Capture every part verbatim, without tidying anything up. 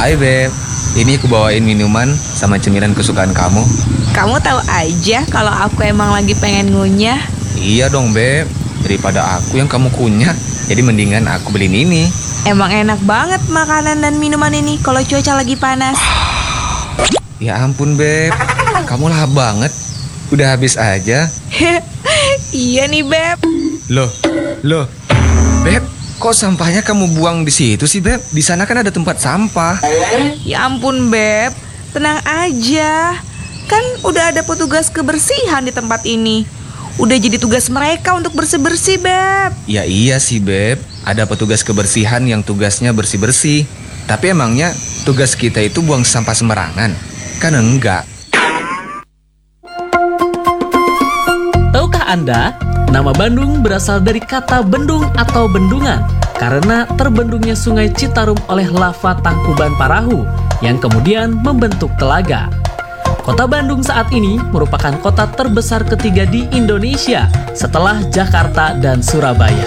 Hai Beb, ini aku bawain minuman sama cemilan kesukaan kamu. Kamu tahu aja kalau aku emang lagi pengen ngunyah. Iya dong Beb, daripada aku yang kamu kunyah, jadi mendingan aku beliin ini. Emang enak banget makanan dan minuman ini kalau cuaca lagi panas. Ya ampun Beb, kamu lahap banget. Udah habis aja. Iya nih Beb. Loh, loh, Beb, kok sampahnya kamu buang di situ sih Beb? Di sana kan ada tempat sampah. Ya ampun Beb, tenang aja. Kan udah ada petugas kebersihan di tempat ini. Udah jadi tugas mereka untuk bersih-bersih Beb. Ya iya sih Beb, ada petugas kebersihan yang tugasnya bersih-bersih. Tapi emangnya tugas kita itu buang sampah sembarangan? Kan enggak. Tahukah Anda, nama Bandung berasal dari kata bendung atau bendungan karena terbendungnya sungai Citarum oleh lava Tangkuban Parahu yang kemudian membentuk telaga. Kota Bandung saat ini merupakan kota terbesar ketiga di Indonesia setelah Jakarta dan Surabaya.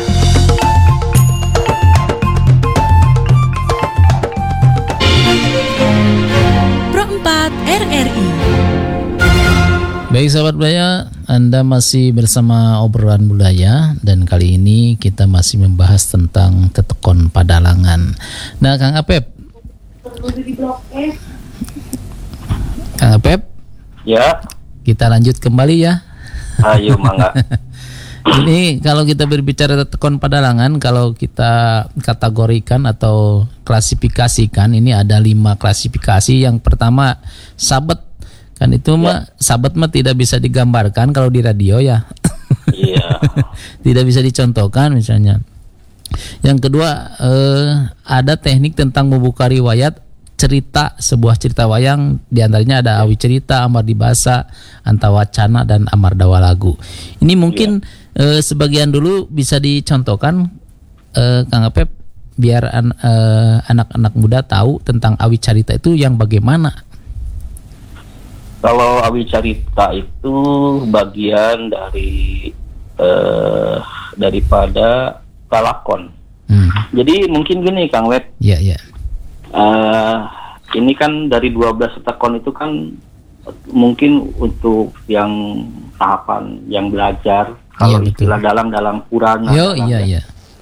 Pro empat R R I. Baik sahabat budaya, Anda masih bersama obrolan budaya dan kali ini kita masih membahas tentang tetekon Padalangan. Nah, Kang Apep. Kang Apep. Ya. Kita lanjut kembali ya. Ayo mangga. Ini kalau kita berbicara tetekon Padalangan, kalau kita kategorikan atau klasifikasikan, ini ada lima klasifikasi. Yang pertama sabet. Kan itu mah ya. Sabet mah tidak bisa digambarkan kalau di radio ya. Iya. Tidak bisa dicontohkan misalnya. Yang kedua eh, ada teknik tentang membuka riwayat cerita, sebuah cerita wayang, diantaranya ada Awi Cerita, Amar Dibasa, Antawacana dan Amar Dawalagu. Ini mungkin ya. eh, sebagian dulu bisa dicontohkan eh, Kang Apep biar an, eh, anak-anak muda tahu tentang Awi Cerita itu yang bagaimana. Kalau Awi Cerita itu bagian dari eh, daripada kalakon. Hmm. Jadi mungkin gini Kang Wet. Iya, iya. Uh, ini kan dari dua belas tetekon itu kan mungkin untuk yang tahapan yang belajar. Kalau ya, istilah dalam dalam Purana. Yo, iya, iya.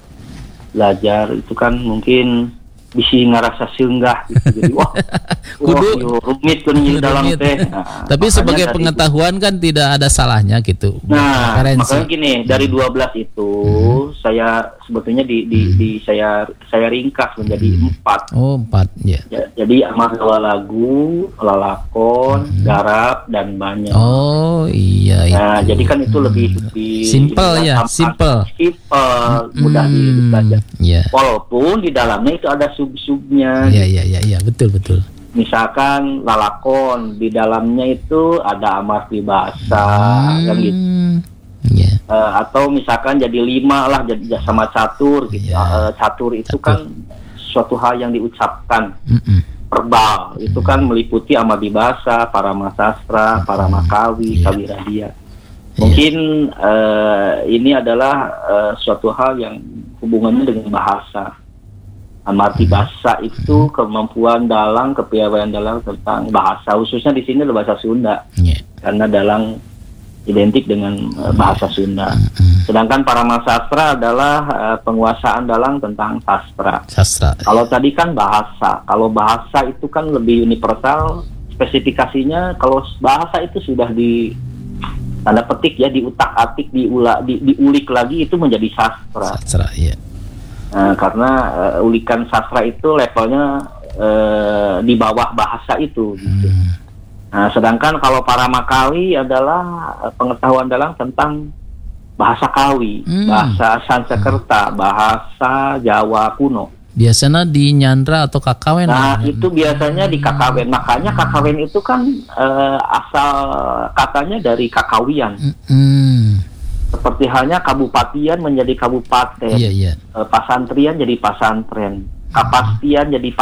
Belajar itu kan mungkin bisa ngerasa singgah gitu. Jadi wah, kudu wah, yo, rumit kan di dalam teh. Nah, tapi sebagai pengetahuan kan tidak ada salahnya gitu. Nah, Referensi. Makanya gini, dari dua belas itu hmm. saya sebetulnya di, di, hmm. di saya saya ringkas menjadi hmm. empat. Oh, empat, ya. ya jadi Amar Dawalagu, Lalakon, hmm. Garap dan Banyak. Oh, iya itu. Nah, jadi kan itu hmm. lebih lebih simple ya, simple. Simple, hmm. mudah dibaca. Yeah. Walaupun di dalamnya itu ada sub-subnya. Iya, iya, iya, iya, betul, betul. Misalkan Lalakon, di dalamnya itu ada Amar Dibasa, hmm. kan gitu. Yeah. Uh, atau misalkan jadi lima lah, jadi sama catur gitu. Yeah. Uh, catur itu catur. Kan suatu hal yang diucapkan. Mm-mm. Verbal itu mm. kan meliputi Amar Dibasa, Parama Sastra, mm. Parama Kawi, yeah. Kawi Radia. Mungkin yeah. uh, ini adalah uh, suatu hal yang hubungannya dengan bahasa. Amar Dibasa itu kemampuan dalang, kepiawaian dalang tentang bahasa, khususnya di sini adalah bahasa Sunda, yeah. karena dalang identik dengan uh, bahasa Sunda. Mm-hmm. Sedangkan Parama Sastra adalah uh, penguasaan dalang tentang sastra. Sastra. Kalau tadi kan bahasa, kalau bahasa itu kan lebih universal, spesifikasinya kalau bahasa itu sudah di tanda petik ya, diutak-atik, diula, di, diulik lagi itu menjadi sastra. Sastra, iya. Nah, karena uh, ulikan sastra itu levelnya uh, di bawah bahasa itu gitu. Hmm. Nah, sedangkan kalau Parama Kawi adalah uh, pengetahuan dalang tentang bahasa Kawi, hmm. bahasa Sanskerta, bahasa Jawa kuno. Biasanya di nyandra atau kakawen. Nah, ya? Itu biasanya di kakawen. Makanya kakawen itu kan uh, asal katanya dari kakawian. Hmm. Seperti halnya kabupatian menjadi kabupaten, iya, iya. E, pasantrian jadi pasantren, kapastian jadi